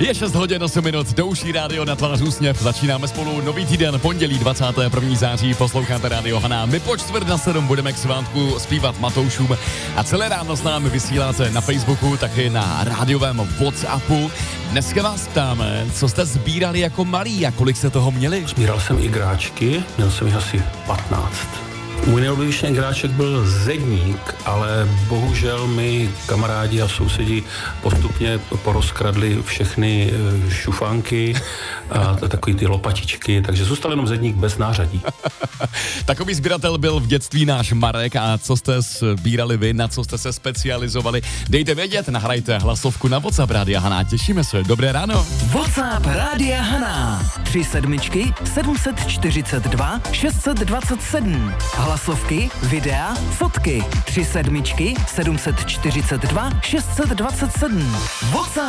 Je 6 hodin 8 minut, do uší rádio na tvář úsměv. Začínáme spolu nový týden, pondělí 21. září, posloucháte rádio Haná. My po 6:45 budeme k svátku zpívat Matoušům a celé ráno s námi vysíláte na Facebooku, taky na rádiovém WhatsAppu. Dneska vás ptáme, co jste sbírali jako malí a kolik jste toho měli? Sbíral jsem igráčky, měl jsem jich asi 15. Můj nejoblíbenější igráček byl zedník, ale bohužel mi kamarádi a sousedi postupně porozkradli všechny šufánky a takový ty lopatičky, takže zůstal jenom zedník bez nářadí. Takový sběratel byl v dětství náš Marek. A co jste sbírali vy, na co jste se specializovali? Dejte vědět, nahrajte hlasovku na WhatsApp Rádia Haná. Těšíme se, dobré ráno. WhatsApp Rádia Haná 37 742 627. Hlasovky, videa, fotky 37 742 627. WhatsApp